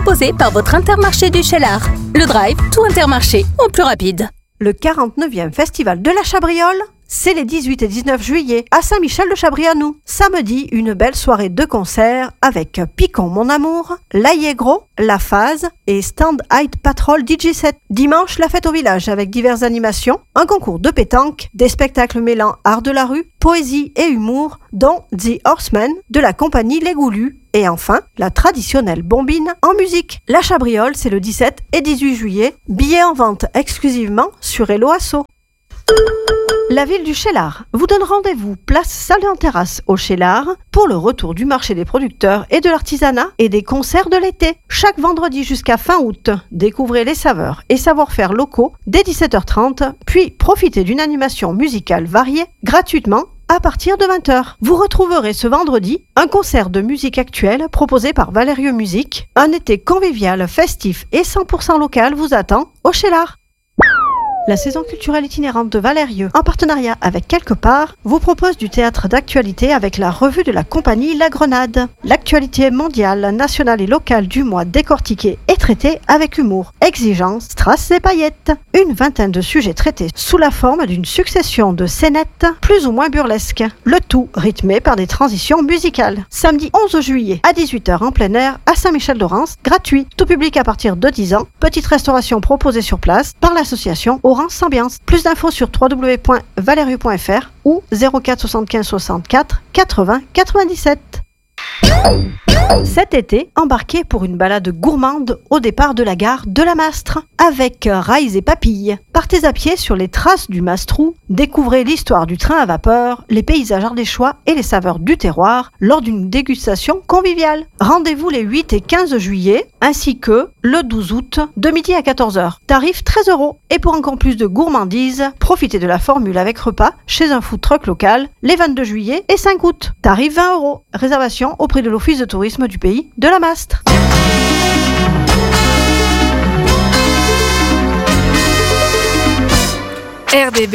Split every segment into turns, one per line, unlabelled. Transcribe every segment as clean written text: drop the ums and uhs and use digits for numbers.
Posé par votre Intermarché du Cheylard. Le drive, tout Intermarché, en plus rapide.
Le 49e Festival de la Chabriole, c'est les 18 et 19 juillet à Saint-Michel-de-Chabrianou. Samedi, une belle soirée de concert avec Picon Mon Amour, L'Aïegro, La Phase et Stand Height Patrol DJ set. Dimanche, la fête au village avec diverses animations, un concours de pétanque, des spectacles mêlant art de la rue, poésie et humour, dont The Horsemen de la compagnie Les Goulus. Et enfin, la traditionnelle bombine en musique. La Chabriole, c'est le 17 et 18 juillet. Billets en vente exclusivement sur Hello Asso. La ville du Cheylard vous donne rendez-vous place Salle en Terrasse au Cheylard pour le retour du marché des producteurs et de l'artisanat et des concerts de l'été. Chaque vendredi jusqu'à fin août, découvrez les saveurs et savoir-faire locaux dès 17h30, puis profitez d'une animation musicale variée gratuitement à partir de 20h. Vous retrouverez ce vendredi un concert de musique actuelle proposé par Valérieux Musique. Un été convivial, festif et 100% local vous attend au Cheylard. La saison culturelle itinérante de Valérieux, en partenariat avec Quelque Part, vous propose du théâtre d'actualité avec la revue de la compagnie La Grenade. L'actualité mondiale, nationale et locale du mois décortiquée et traitée avec humour, exigence, strass et paillettes. Une vingtaine de sujets traités sous la forme d'une succession de scénettes plus ou moins burlesques. Le tout rythmé par des transitions musicales. Samedi 11 juillet à 18h en plein air à Saint-Michel-d'Orance, gratuit. Tout public à partir de 10 ans. Petite restauration proposée sur place par l'association Orance Ambiance. Plus d'infos sur www.valerieux.fr ou 04 75 64 80 97. Cet été, embarquez pour une balade gourmande au départ de la gare de la Mastre avec rails et papilles. Partez à pied sur les traces du Mastrou, découvrez l'histoire du train à vapeur, les paysages ardéchois et les saveurs du terroir lors d'une dégustation conviviale. Rendez-vous les 8 et 15 juillet ainsi que le 12 août de midi à 14h. Tarif 13 €. Et pour encore plus de gourmandise, profitez de la formule avec repas chez un food truck local les 22 juillet et 5 août. Tarif 20 €. Réservation auprès de l'Office de tourisme du pays de la Mastre.
RDB.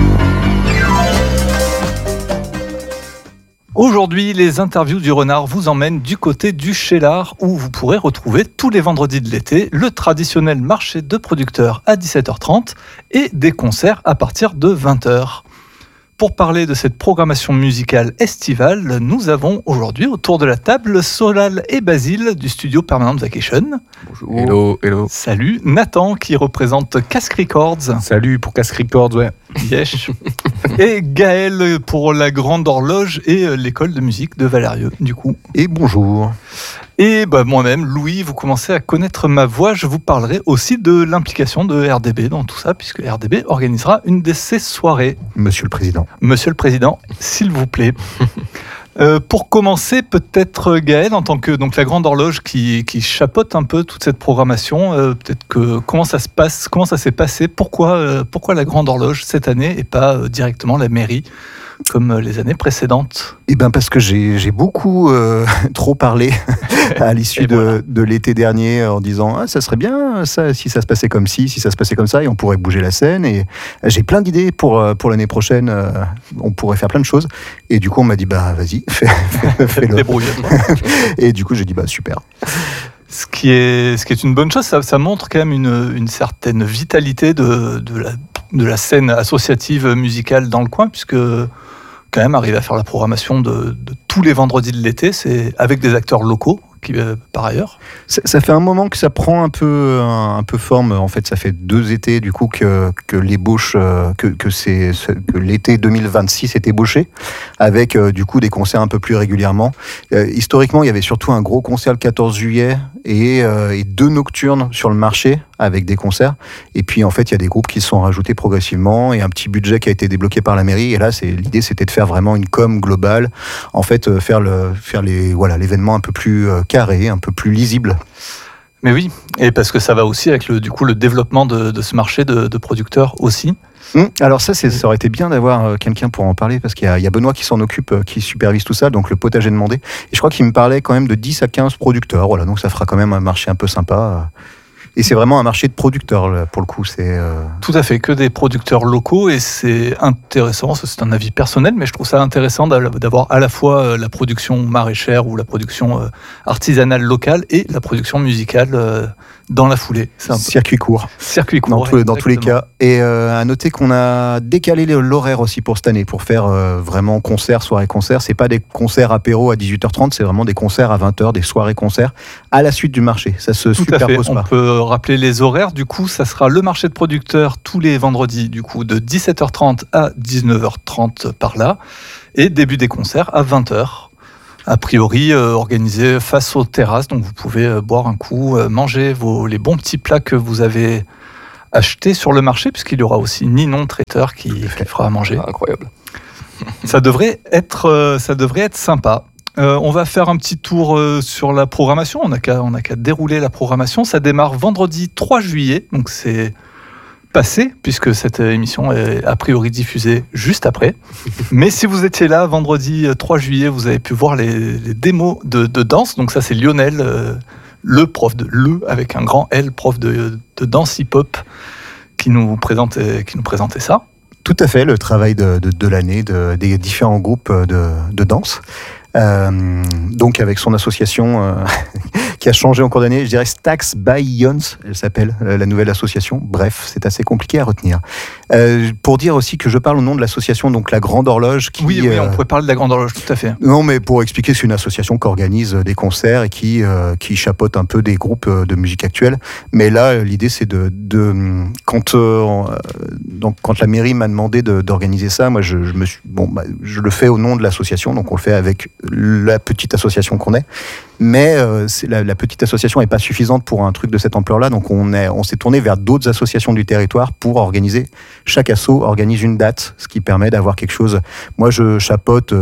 Aujourd'hui, les interviews du renard vous emmènent du côté du Cheylard où vous pourrez retrouver tous les vendredis de l'été le traditionnel marché de producteurs à 17h30 et des concerts à partir de 20h. Pour parler de cette programmation musicale estivale, nous avons aujourd'hui autour de la table Solal et Basile du studio Permanent Vacation.
Bonjour. Hello.
Salut. Nathan qui représente Casque Records.
Salut pour Casque Records, ouais.
Yes. Et Gaël pour la Grande Horloge et l'école de musique de Valérieux, du coup.
Et bonjour.
Et moi-même, Louis, vous commencez à connaître ma voix. Je vous parlerai aussi de l'implication de RDB dans tout ça, puisque RDB organisera une de ces soirées.
Monsieur le Président.
Monsieur le Président, s'il vous plaît. Pour commencer, peut-être Gaël, en tant que donc la Grande Horloge qui chapeaute un peu toute cette programmation, peut-être que comment ça se passe, comment ça s'est passé, pourquoi la Grande Horloge cette année et pas directement la mairie comme les années précédentes?
Eh bien parce que j'ai beaucoup trop parlé à l'issue de l'été dernier en disant ça serait bien ça, si ça se passait comme ci, si ça se passait comme ça, et on pourrait bouger la scène. Et j'ai plein d'idées pour l'année prochaine, on pourrait faire plein de choses. Et du coup on m'a dit vas-y, fais-le.
Débrouille.
Et du coup j'ai dit super.
Ce qui est une bonne chose, ça montre quand même une certaine vitalité de la scène associative musicale dans le coin, puisque quand même arriver à faire la programmation de tous les vendredis de l'été, c'est avec des acteurs locaux qui, par ailleurs.
Ça fait un moment que ça prend un peu forme. En fait, ça fait 2 étés du coup que l'ébauche, que l'été 2026 est ébauché, avec du coup des concerts un peu plus régulièrement. Historiquement, il y avait surtout un gros concert le 14 juillet et 2 nocturnes sur le marché avec des concerts. Et puis en fait, il y a des groupes qui se sont rajoutés progressivement et un petit budget qui a été débloqué par la mairie. Et là, l'idée, c'était de faire vraiment une com globale. En fait, faire l'événement un peu plus carré, un peu plus lisible.
Mais oui, et parce que ça va aussi avec le développement de ce marché de producteurs aussi.
Alors ça aurait été bien d'avoir quelqu'un pour en parler, parce qu'il y a Benoît qui s'en occupe, qui supervise tout ça, donc le potager demandé. Et je crois qu'il me parlait quand même de 10 à 15 producteurs, voilà, donc ça fera quand même un marché un peu sympa. Et c'est vraiment un marché de producteurs, là, pour le coup.
Tout à fait, que des producteurs locaux, et c'est intéressant, ça, c'est un avis personnel, mais je trouve ça intéressant d'avoir à la fois la production maraîchère ou la production artisanale locale et la production musicale dans la foulée. C'est
circuit court.
Circuit court,
dans tous les cas. Et à noter qu'on a décalé l'horaire aussi pour cette année, pour faire vraiment concert, soirée-concert. C'est pas des concerts apéro à 18h30, c'est vraiment des concerts à 20h, des soirées-concerts à la suite du marché. Ça se superpose pas.
On peut rappeler les horaires. Du coup, ça sera le marché de producteurs tous les vendredis, du coup, de 17h30 à 19h30 par là, et début des concerts à 20h. A priori, organisé face aux terrasses, donc vous pouvez boire un coup, manger les bons petits plats que vous avez achetés sur le marché, puisqu'il y aura aussi Ninon traiteur qui fera à manger.
Incroyable.
Ça devrait être sympa. On va faire un petit tour sur la programmation. On n'a qu'à dérouler la programmation. Ça démarre vendredi 3 juillet, donc c'est passé, puisque cette émission est a priori diffusée juste après. Mais si vous étiez là vendredi 3 juillet, vous avez pu voir les démos de danse. Donc ça, c'est Lionel, avec un grand L, prof de danse hip-hop, qui nous présentait ça.
Tout à fait, le travail de l'année des différents groupes de danse. Donc avec son association qui a changé en cours d'année, je dirais Stax by Yons, elle s'appelle la nouvelle association. Bref, c'est assez compliqué à retenir. Pour dire aussi que je parle au nom de l'association, donc la Grande Horloge.
Oui, on pourrait parler de la Grande Horloge, tout à fait.
Non, mais pour expliquer, c'est une association qui organise des concerts et qui chapeaute un peu des groupes de musique actuelle. Mais là, l'idée, c'est quand la mairie m'a demandé d'organiser ça, moi, je le fais au nom de l'association, donc on le fait avec la petite association qu'on est. Mais la petite association n'est pas suffisante pour un truc de cette ampleur-là, donc on s'est tourné vers d'autres associations du territoire pour organiser. Chaque asso organise une date, ce qui permet d'avoir quelque chose. Moi, je chapeaute,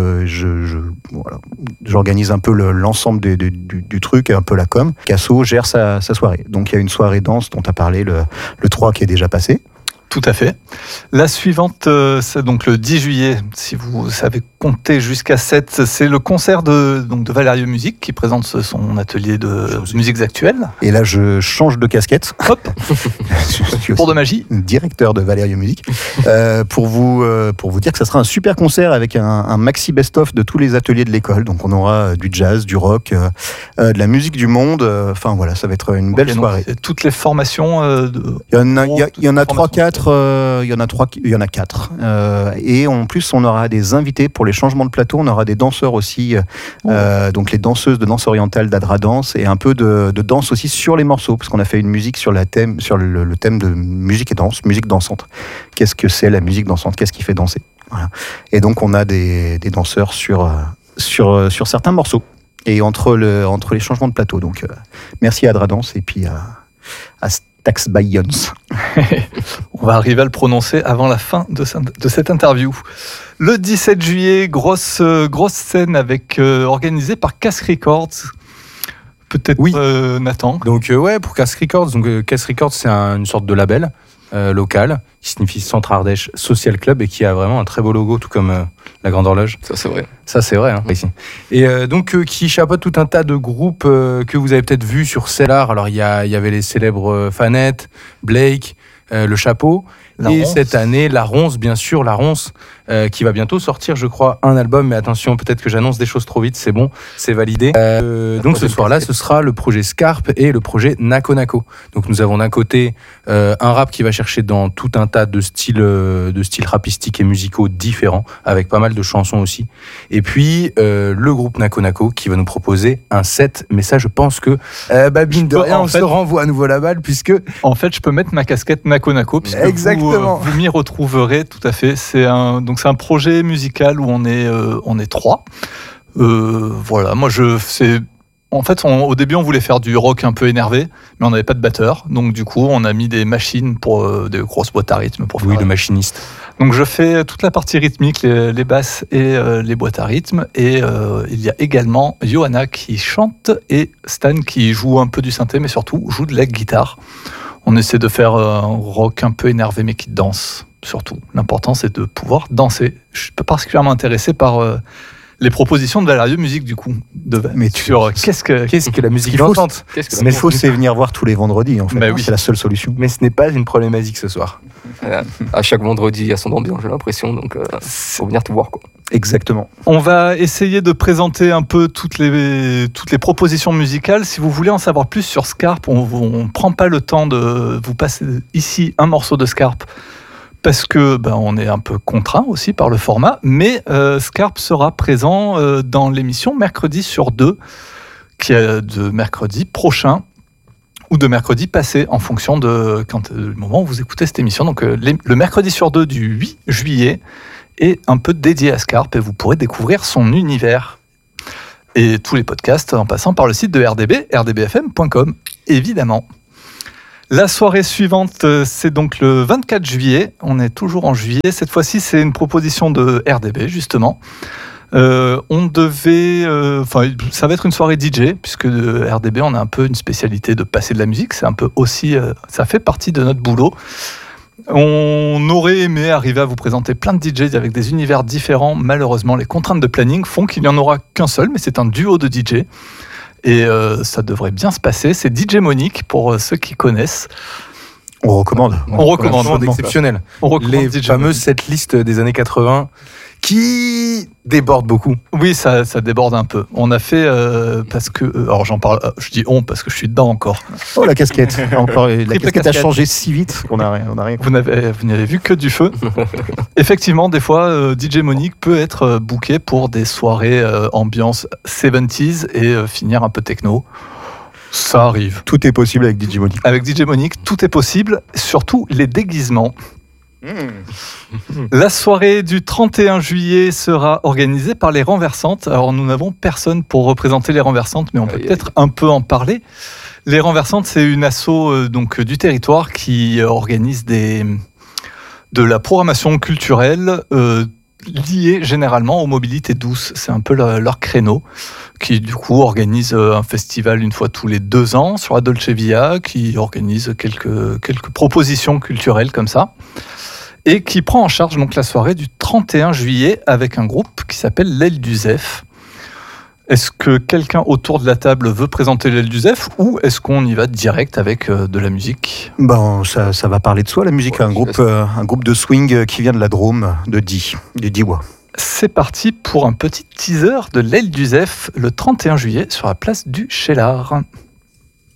j'organise un peu l'ensemble du truc, un peu la com. Asso gère sa soirée. Donc il y a une soirée danse dont tu as parlé, le 3 qui est déjà passé.
Tout à fait. La suivante, c'est donc le 10 juillet, si vous savez compter jusqu'à 7, c'est le concert de Valerio Musique qui présente son atelier de musiques actuelles.
Et là, je change de casquette.
Hop. Pour de magie.
Directeur de Valerio Musique. Pour vous dire que ça sera un super concert avec un maxi best-of de tous les ateliers de l'école. Donc on aura du jazz, du rock, de la musique du monde. Enfin voilà, ça va être une belle soirée.
Toutes les formations.
Il y en a 3-4. Il y en a 4. Et en plus, on aura des invités pour les changements de plateau. On aura des danseurs aussi, donc les danseuses de danse orientale d'Adra Danse, et un peu de danse aussi sur les morceaux, parce qu'on a fait une musique sur le thème de musique et danse, musique dansante. Qu'est-ce que c'est la musique dansante? Qu'est-ce qui fait danser? Voilà. Et donc, on a des danseurs sur certains morceaux et entre les changements de plateau. Donc, merci à Adra Danse et puis à Stax by Yons.
On va arriver à le prononcer avant la fin de cette interview. Le 17 juillet, grosse scène organisée par Cass Records. Peut-être oui. Nathan.
Donc pour Cass Records. Donc Cass Records, c'est une sorte de label local qui signifie Centre Ardèche Social Club et qui a vraiment un très beau logo, tout comme la Grande Horloge.
Ça c'est vrai.
Ça c'est vrai. Ici. Et donc qui chapeaute tout un tas de groupes que vous avez peut-être vus sur Cellar. Alors il y avait les célèbres Fanette, Blake, Le Chapeau. Et cette année, La Ronce, bien sûr, La Ronce, qui va bientôt sortir, je crois, un album. Mais attention, peut-être que j'annonce des choses trop vite, c'est bon, c'est validé. Donc ce soir-là, ce sera le projet Scarpe et le projet Nako Nako. Donc nous avons d'un côté un rap qui va chercher dans tout un tas de styles rapistiques et musicaux différents, avec pas mal de chansons aussi. Et puis le groupe Nako Nako qui va nous proposer un set. Mais ça, je pense que, mine de rien, on se renvoie à nouveau la balle, puisque...
En fait, je peux mettre ma casquette Nako Nako, puisque vous m'y retrouverez, tout à fait. C'est un projet musical où on est 3. Voilà, moi en fait, au début, on voulait faire du rock un peu énervé, mais on n'avait pas de batteur. Donc, du coup, on a mis des machines pour des grosses boîtes à rythme.
Oui, le machiniste.
Donc, je fais toute la partie rythmique, les basses et les boîtes à rythme. Et il y a également Johanna qui chante et Stan qui joue un peu du synthé, mais surtout joue de la guitare. On essaie de faire un rock un peu énervé, mais qui danse, surtout. L'important, c'est de pouvoir danser. Je suis particulièrement intéressé par les propositions de Valerio Musique du coup. Qu'est-ce que
la musique dansante.
Mais il faut c'est venir voir tous les vendredis en fait.
Bah oui.
C'est la seule solution.
Mais ce n'est pas une problématique ce soir.
À chaque vendredi, il y a son ambiance, j'ai l'impression, donc faut venir tout voir, quoi.
Exactement.
On va essayer de présenter un peu toutes les propositions musicales. Si vous voulez en savoir plus sur Scarpe, on ne prend pas le temps de vous passer ici un morceau de Scarpe parce que on est un peu contraint aussi par le format, mais Scarpe sera présent dans l'émission Mercredi sur 2, qui est de mercredi prochain ou de mercredi passé, en fonction de le moment où vous écoutez cette émission. Donc le mercredi sur 2 du 8 juillet est un peu dédié à Scarpe et vous pourrez découvrir son univers. Et tous les podcasts en passant par le site de RDB, rdbfm.com, évidemment. La soirée suivante, c'est donc le 24 juillet. On est toujours en juillet. Cette fois-ci, c'est une proposition de RDB, justement. Ça va être une soirée DJ, puisque RDB, on a un peu une spécialité de passer de la musique. C'est un peu aussi, ça fait partie de notre boulot. On aurait aimé arriver à vous présenter plein de DJs avec des univers différents. Malheureusement, les contraintes de planning font qu'il n'y en aura qu'un seul, mais c'est un duo de DJ. Et ça devrait bien se passer. C'est DJ Monique, pour ceux qui connaissent.
On recommande.
On recommande exceptionnel. Les fameuses setlists des années 80 qui débordent beaucoup.
Oui, ça déborde un peu. On a fait parce que alors j'en parle. Je dis on parce que je suis dedans encore.
Oh la casquette. Encore la casquette a changé si vite qu'on a rien.
Vous n'avez vu que du feu. Effectivement, des fois, DJ Monique peut être booké pour des soirées ambiance 70s et finir un peu techno. Ça arrive.
Tout est possible avec DJ Monique.
Avec DJ Monique, tout est possible, surtout les déguisements. La soirée du 31 juillet sera organisée par les Renversantes. Alors nous n'avons personne pour représenter les Renversantes, mais on peut peut-être un peu en parler. Les Renversantes, c'est une asso du territoire qui organise de la programmation culturelle liée généralement aux mobilités douces. C'est un peu leur créneau, qui du coup organise un festival une fois tous les 2 ans sur la Dolce Via, qui organise quelques propositions culturelles comme ça, et qui prend en charge donc la soirée du 31 juillet avec un groupe qui s'appelle l'Aile du Zef. Est-ce que quelqu'un autour de la table veut présenter l'Aile du Zef, ou est-ce qu'on y va direct avec de la musique ?
Ça va parler de soi, la musique. Un groupe de swing qui vient de la Drôme, de Diwa.
C'est parti pour un petit teaser de l'Aile du Zef le 31 juillet sur la place du Cheylard.